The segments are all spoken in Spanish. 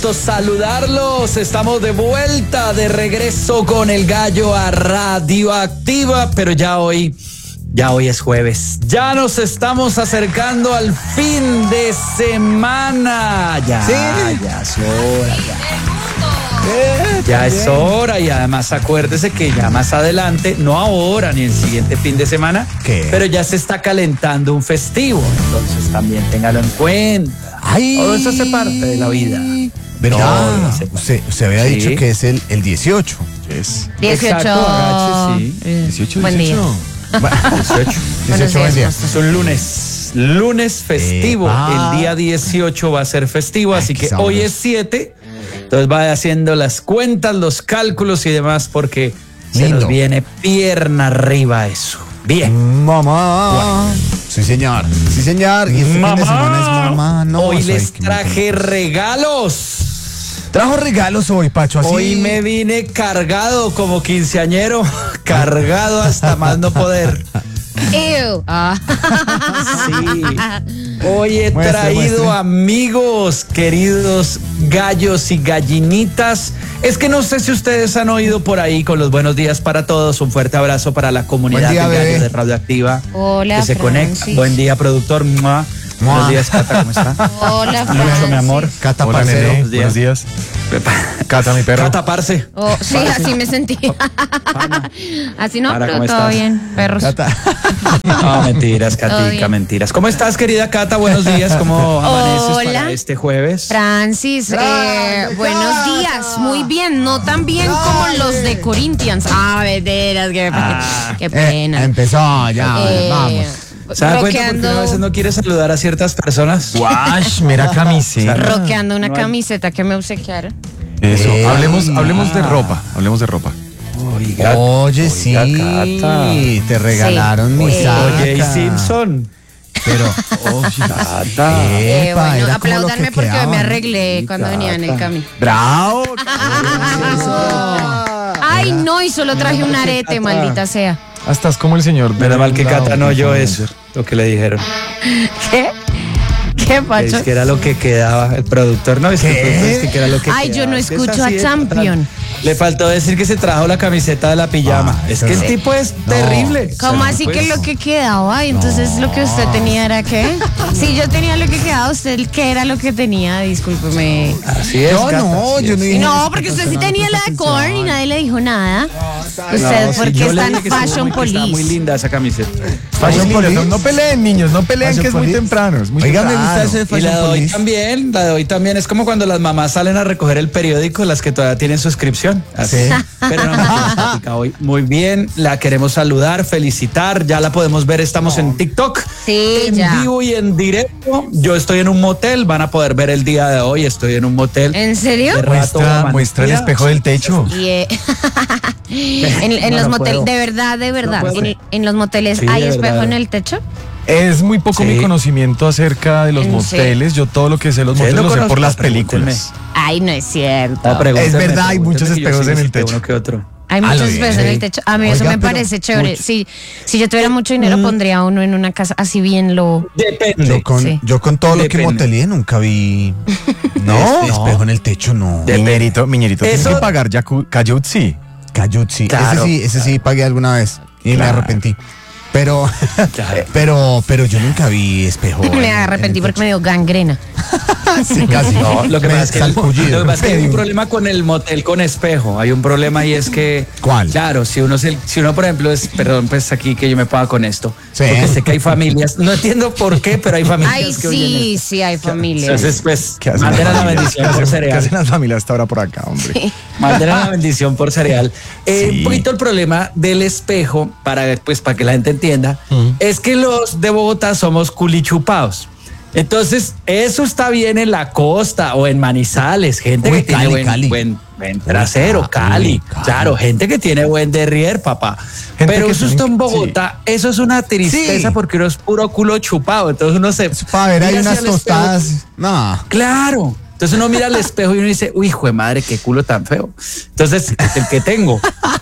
Saludarlos, estamos de vuelta, de regreso con el gallo a Radioactiva, pero ya hoy es jueves, ya nos estamos acercando al fin de semana, ya es hora, ya es hora, y además acuérdese que ya más adelante, no ahora ni el siguiente fin de semana, pero ya se está calentando un festivo, entonces también téngalo en cuenta. Todo eso hace parte de la vida. ¿Verdad? Usted había dicho que es el 18. Es 18. Exacto, agache, sí. 18. Buen día. 18 buen día. Es un lunes festivo. El día 18 va a ser festivo, así que sabroso. hoy es 7. Entonces va haciendo las cuentas, los cálculos y demás, porque se nos viene pierna arriba eso. Bien. Mamá. Sí, señor. Sí, señor. Y este fin de semana es mamá. No, hoy soy les que traje regalos. Trajo regalos hoy, Pacho. Así. Hoy me vine cargado como quinceañero, cargado hasta más no poder. Ew. Sí. Hoy he traído amigos, queridos gallos y gallinitas. Es que no sé si ustedes han oído por ahí con los buenos días para todos. Un fuerte abrazo para la comunidad de gallos de Radioactiva. Hola, que se conecta. Buen día, productor. ¡Mua! Buenos días, Cata, ¿cómo está? Hola, Mucho, mi amor. Cata, Hola, parcero. nene. Buenos días. Cata, mi perro. Cata, parce. Oh, sí, así me sentí. Así no, Para, pero ¿cómo todo estás? bien, perros. Cata. No, mentiras, Todo Catica, bien. mentiras. ¿Cómo estás, querida Cata? Buenos días. ¿Cómo amaneces Hola. para este jueves? Francis, buenos días. Muy bien, no tan bien como los de Corinthians. Veras, qué pena. Empezó, ya. Vamos. ¿Se dan cuenta por qué uno a veces Roqueando, no quiere saludar a ciertas personas? Wash, mira camiseta. roqueando una No hay- camiseta que me obsequiaron. Eso, hablemos de ropa. Hablemos de ropa. Oiga, Oye, sí. Cata. Te regalaron mi saca. Oye, Simpson. Pero, Cata. epa, Bueno, era como lo aplaudanme que porque quedaba. me arreglé cuando venía en el camino. ¡Bravo! Ay, no, y solo traje un arete, maldita sea. Hasta es como el señor. Menos mal que Cata no oyó eso, lo que le dijeron. ¿Qué? ¿Qué, Pacho? Es que era lo que quedaba. El productor, ¿no? Es que el productor es que era lo que Ay, yo quedaba. no Es que es escucho así a de Champion. total. Le faltó decir que se trajo la camiseta de la pijama. Es que el tipo es terrible. ¿Cómo así que lo que quedaba? Entonces lo que usted tenía era ¿qué? Si yo tenía lo que quedaba, ¿usted qué era lo que tenía? Discúlpeme. Así es. Yo Cata, no, así yo es. no dije. No, porque usted sí tenía la de Korn y nadie le dijo nada. Usted, No, sí, porque yo es le tan dije que estuvo fashion muy- que estaba muy police. linda esa camiseta. Fashion police. No peleen, niños, no peleen, Fashion que es muy police. temprano. Es muy Oiga, me temprano. gusta ese Y la de Fashion hoy Police. también, la de hoy también es como cuando las mamás salen a recoger el periódico, las que todavía tienen suscripción. Así. Sí. Pero no, mentiras, Catica, hoy muy bien, la queremos saludar, felicitar, ya la podemos ver, estamos en TikTok, Sí, en ya. vivo y en directo. Yo estoy en un motel, van a poder ver el día de hoy, estoy en un motel. ¿En serio? De rato, Muestra el amanecida. espejo del techo. Y, en No, los no moteles, puedo. de verdad, puedo. en los moteles Sí, hay de espejo verdad. en el techo. Es muy poco Sí. mi conocimiento acerca de los ¿En moteles. Yo todo lo que sé de los Ustedes moteles lo lo sé por conocen, las pregúntenme. películas. Ay, no es cierto. No, pregúntenme, Es verdad, hay pregúntenme muchos que yo espejos sí en el sé techo. uno que otro. Hay lo muchos bien. espejos en el techo. A mí eso Oiga, me pero parece chévere. Si yo tuviera mucho dinero, pondría uno en una casa así bien lo. Depende. Sí. Yo con todo lo que Depende. motelié nunca vi espejo en el techo, no. Miñerito, tienes Eso- que pagar Cayutzi. Cayutzi. Claro. Ese sí pagué alguna vez y me Claro. arrepentí. Pero, Claro. pero yo nunca vi espejo. Me arrepentí porque me dio gangrena. Sí, casi. No, lo que Me pasa es que, salpullido. lo que pasa es que hay un problema con el motel con espejo. Hay un problema y es que. ¿Cuál? Claro, si uno, por ejemplo, perdón, pues aquí que yo me paga con esto. Sí. Porque sé que hay familias. No entiendo por qué, pero hay familias Ay, que oyen sí, esto. sí, hay familias. Entonces, pues, ¿Qué hacen manden a las la familias? bendición ¿Qué por hacen- ¿Qué hacen cereal. las familias hasta ahora por acá, hombre? Manden a la bendición por cereal. Sí. Un poquito el problema del espejo, para que la gente entienda, es que los de Bogotá somos culichupados. Entonces, eso está bien en la costa o en Manizales, gente Uy, que tiene Cali. buen trasero, Cali. Cali. Claro, gente que tiene buen derrier, papá. Gente Pero que eso tiene- está en Bogotá, eso es una tristeza Sí. porque uno es puro culo chupado. Entonces uno se. Para ver, hay mira unas hacia el espejo. tostadas. No. Claro. Entonces uno mira al espejo y uno dice, uy, hijo de madre, qué culo tan feo. Entonces, el que tengo.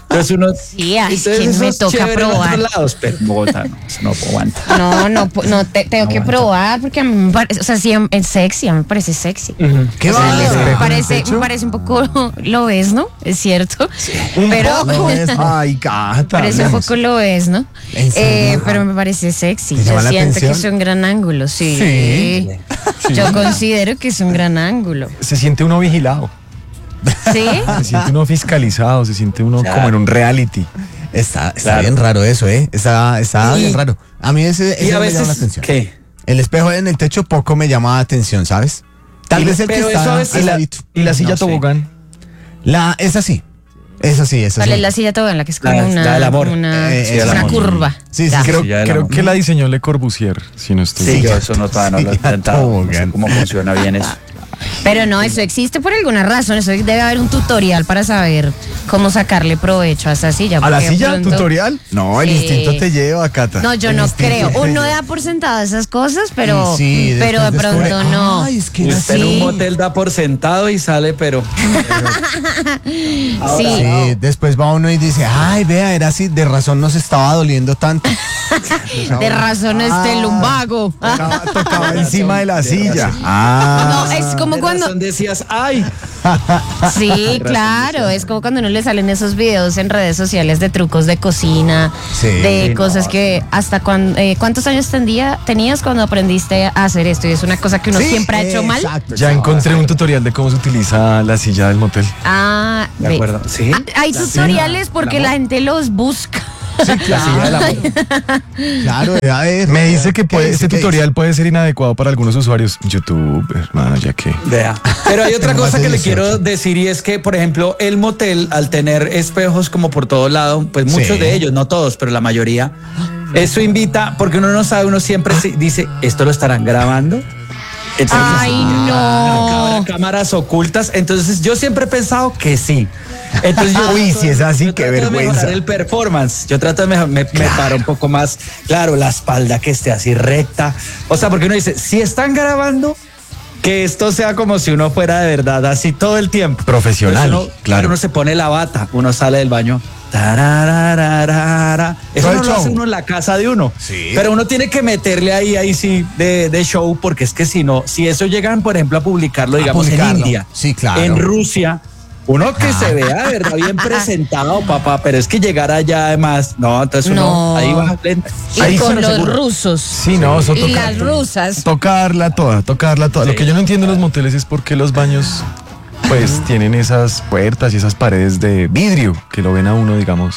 Entonces uno... Sí, ay, es entonces que eso me es toca chévere en probar. otros lados, pero en Bogotá no, eso no aguanta. No, tengo que probar porque a mí me parece, o sea, sí, es sexy, a mí me parece sexy. ¿Qué O sea, va? me ¿En el parece, techo? me parece un poco lo es, ¿no? Es cierto. Un Pero poco. Ay, gata. parece un hablemos. poco lo es, ¿no? ¿En serio? Pero me parece sexy. ¿Te Yo llama la siento que atención? es un gran ángulo, sí. Sí. Yo considero que es un gran ángulo. Se siente uno vigilado, ¿Sí? se siente uno fiscalizado, se siente uno Claro. como en un reality. Está Claro. bien raro eso, ¿eh? Está Y- bien raro. A mí ese Y a me llama la veces, atención. ¿qué? El espejo en el techo poco me llama la atención, ¿sabes? Tal vez el que pero está eso es- al y la- ladito. Y la silla No sé. tobogán. Esa sí. Esa sí. ¿Cuál es la silla toda en la que es como La una, del amor. como una, Sí, del una amor. curva? Sí, sí, Ya. Creo, ya del creo amor. que la diseñó Le Corbusier, si no estoy Sí, mal. yo eso no, todavía no lo he Sí, intentado. No sé tobogán. cómo funciona bien eso. Pero no, eso existe por alguna razón. Eso debe haber un tutorial para saber cómo sacarle provecho a esa silla. ¿A la porque de silla? pronto- ¿Tutorial? No, el Sí. instinto te lleva, Cata. No, yo El no instinto creo. te Uno lleva. da por sentado esas cosas, pero, Sí, pero de después pronto descubre, no. Ay, es que era Usted en Sí. un motel da por sentado y sale, pero... Sí. Sí, después va uno y dice, ay, vea, era así, de razón nos estaba doliendo tanto. De razón el lumbago. Tocaba encima de la silla. No, es como de cuando. razón decías, ay, Sí, claro, es como cuando a uno le salen esos videos en redes sociales de trucos de cocina, Sí. de Sí, cosas no. que hasta cuando, ¿cuántos años tenías cuando aprendiste a hacer esto? Y es una cosa que uno Sí, siempre ha hecho mal. exacto. Ya encontré un tutorial de cómo se utiliza la silla del motel. Ah, de ve. acuerdo, sí. Hay tutoriales porque la gente los busca. La silla del amor. Claro, a ver. Me dice que ¿Qué dice? este ¿Qué tutorial puede ser inadecuado para algunos usuarios. YouTube, hermano, ya que. Vea. Pero hay otra Tengo cosa más de que le 18. quiero decir y es que, por ejemplo, el motel, al tener espejos como por todo lado, pues muchos Sí. de ellos, no todos, pero la mayoría, eso invita, porque uno no sabe, uno siempre dice, ¿esto lo estarán grabando? Entonces, Ay, no. habrá cámaras ocultas. Entonces, yo siempre he pensado que sí. Entonces, yo Uy, si es así, yo qué trato de vergüenza. mejorar el performance. Yo trato de me paro un poco más, claro, la espalda que esté así recta. O sea, porque uno dice, si están grabando, que esto sea como si uno fuera de verdad, así todo el tiempo. Profesional, Entonces claro. Uno se pone la bata, uno sale del baño. Tarararara. Eso Todo no el lo hace show. uno en la casa de uno. Sí. Pero uno tiene que meterle ahí sí, de show, porque es que si no, si eso llegan, por ejemplo, a publicarlo, digamos, publicarlo. en India, Sí, claro. en Rusia, uno que se vea de verdad bien presentado, papá, pero es que llegar allá además, no, entonces uno No. ahí va lento. Y Ahí con sí, los seguro. rusos. Sí, no, eso Y toca. las rusas. Tocarla toda. Lo que yo no entiendo en los moteles es por qué los baños, pues, tienen esas puertas y esas paredes de vidrio que lo ven a uno, digamos.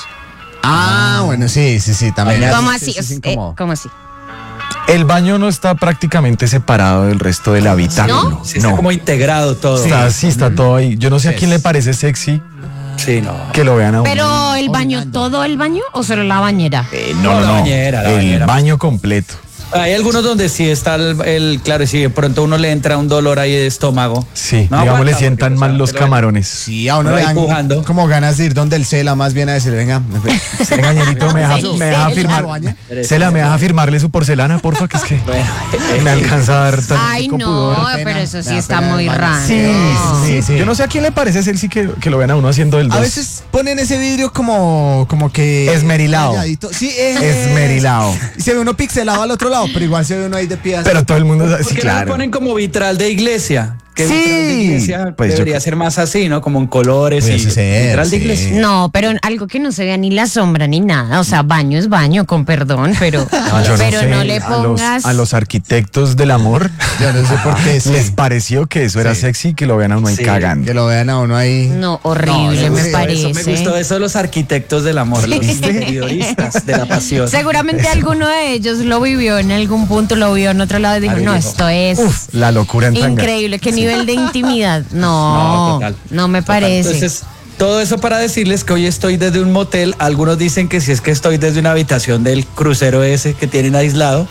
Ah, bueno, sí, también. ¿Cómo Sí, así? sí, sí, incómodo. ¿Cómo así? El baño no está prácticamente separado del resto del habitáculo. Sí, está como integrado todo. Está todo ahí. Yo no sé a quién le parece sexy Sí, no. que lo vean a uno. ¿Pero el baño, todo el baño o solo la bañera? No, la bañera, la el bañera. baño completo. Hay algunos donde sí está claro, si de pronto uno le entra un dolor ahí de estómago. Sí, No digamos, le aguanta, sientan porque, mal o sea, los pero- camarones. Sí, a uno Uno le ahí dan pujando. como ganas de ir donde el Cela, más bien a decirle, venga, Regañerito, me deja Cela. firmar. baña. Cela, me deja firmarle su porcelana, porfa, que es que Bueno, me alcanza a dar tan Ay, poco no, pudor. pero eso sí me da está pena muy el baño. raro. Sí. Yo no sé a quién le parece sexy que lo vean a uno haciendo el dos. A veces ponen ese vidrio como que... Esmerilado. rayadito. Sí, Esmerilado. Y se ve uno pixelado al otro lado, pero igual se ve uno ahí de pie. así. Pero todo el mundo sabe, sí, ¿por qué no lo claro. ponen como vitral de iglesia? Que Sí, vitral de iglesia pues yo debería creo- ser más así, ¿no? Como en colores Pudiese y ser, vitral de sí. iglesia. No, pero algo que no se vea ni la sombra ni nada. O sea, baño es baño, con perdón, pero, Yo pero sé, no le pongas. a los arquitectos del amor Yo no sé por qué. sí. les pareció que eso era Sí. sexy, que lo vean a uno ahí Sí. cagando. Que lo vean a uno ahí. No, horrible, me parece. Eso me gustó eso de los arquitectos del amor, los seguidoristas de la pasión. Seguramente alguno de ellos lo vivió en algún punto, lo vio en otro lado y dijo, Ahí no, dijo, esto es La locura en tanga. increíble. ¿Qué nivel de intimidad? No, No, total. no me Total. parece. Entonces, todo eso para decirles que hoy estoy desde un motel. Algunos dicen que si es que estoy desde una habitación del crucero ese que tienen aislado.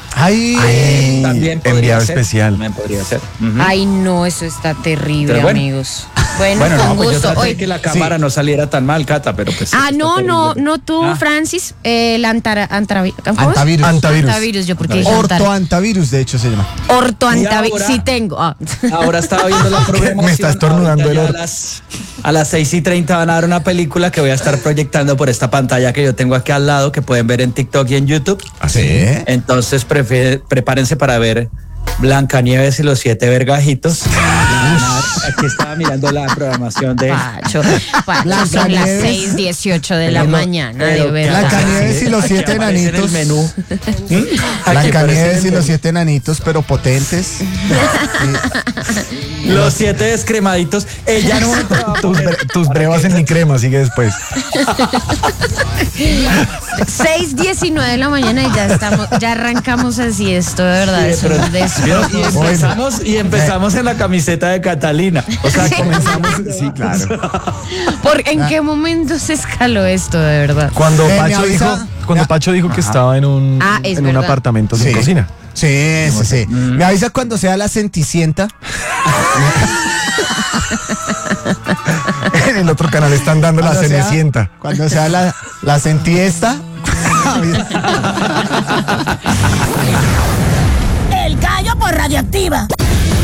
Ay, También podría enviado ser. especial. También podría ser. Ujú. Ay, no, eso está terrible, Pero bueno. amigos. Bueno, con pues yo gusto. traté que la cámara no saliera tan mal, Cata, pero pues. No tú, Francis, el Antavirus. antavirus, yo porque dije Ortoantavirus, de hecho se llama. ortoantavirus, sí tengo. Ahora estaba viendo la programación. Me está estornudando ahorita el ya a las 6:30 van a dar una película que voy a estar proyectando por esta pantalla que yo tengo aquí al lado, que pueden ver en TikTok y en YouTube. ¿Así? Entonces prepárense para ver Blancanieves y los 7 vergajitos. Aquí estaba mirando la programación de Pacho, son las 6:18 de la mañana, de verdad. Blancanieves y los 7 aparece en el enanitos. menú. Blancanieves y los 7 enanitos, pero potentes. Los 7 descremaditos. Ella no me va a poner- Tus brevas en mi crema, sigue después. 6:19 de la mañana y ya arrancamos así esto, de verdad. Sí, Eso pero- es de eso. Y empezamos en la camiseta de Catalina. O sea, comenzamos. Sí, claro. ¿En qué momento se escaló esto, de verdad? Cuando ¿me Pacho avisa? dijo, Pacho dijo que estaba en un Es en un verdad. apartamento sin cocina. Sí. Me avisa cuando sea la Cenicienta. En el otro canal están dando la Cuando sea- Cenicienta. Cuando sea la Centiesta. El gallo por Radioactiva.